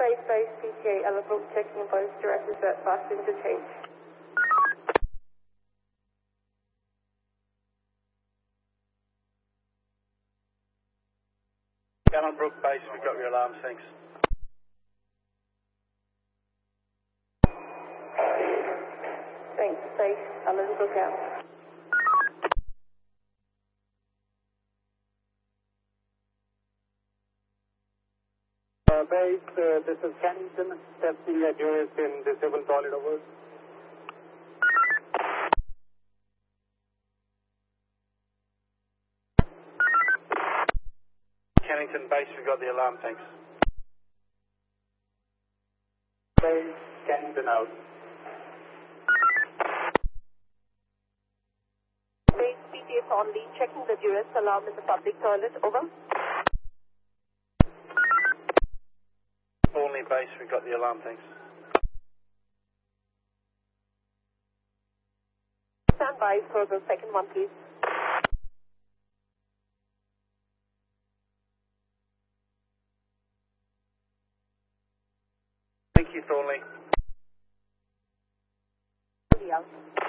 base PTA, Ellerbrook checking both directions at bus interchange. Ellenbrook base, we got your alarms, thanks. Thanks, base, Ellerbrook out. Base, this is Kennington, testing at US in disabled toilet over. Kennington base, we got the alarm, thanks. Base, Kennington out. Base PTA only, checking the duress alarm in the public toilet, over. Only base, we got the alarm, thanks. Stand by for the second one, please. Thank you, Thornley. Yeah.